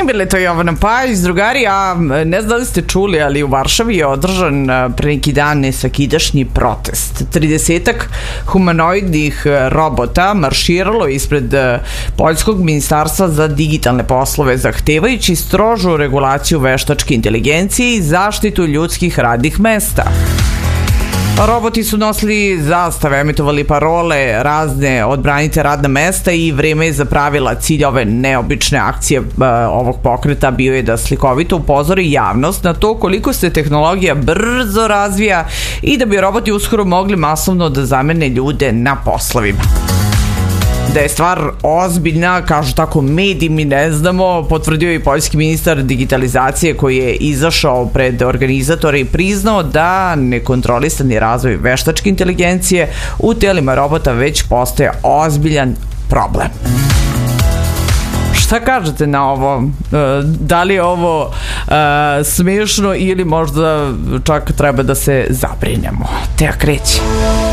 Mileta Jovana Pajić, drugari, a ne znam da li ste čuli, ali u Varšavi je održan pre neki dan nesvakidašnji protest. 30-ak humanoidnih robota marširalo ispred Poljskog ministarstva za digitalne poslove, zahtevajući strožu regulaciju veštačke inteligencije i zaštitu ljudskih radnih mesta. Roboti su nosili zastave, emitovali parole razne, odbranite radna mesta i vreme je zapravila. Cilj ove neobične akcije ovog pokreta bio je da slikovito upozori javnost na to koliko se tehnologija brzo razvija i da bi roboti uskoro mogli masovno da zamene ljude na poslovima. Da je stvar ozbiljna, kažu tako mediji, mi ne znamo, potvrdio i poljski ministar digitalizacije koji je izašao pred organizatore i priznao da nekontrolisani razvoj veštačke inteligencije u telima robota već postaje ozbiljan problem. Šta kažete na ovo? Da li je ovo smešno ili možda čak treba da se zabrinemo? Teja kreće.